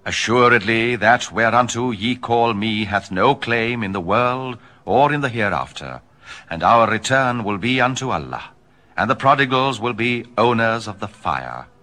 Assuredly that whereunto ye call me hath no claim in the world or in the hereafter, and our return will be unto Allah, and the prodigals will be owners of the fire.